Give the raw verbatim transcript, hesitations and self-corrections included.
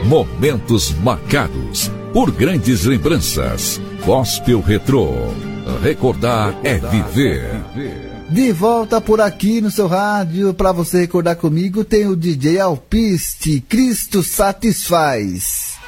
Momentos marcados por grandes lembranças. Gospel Retrô. Recordar é viver. De volta por aqui no seu rádio, para você recordar comigo, tem o D J Alpiste, Cristo Satisfaz.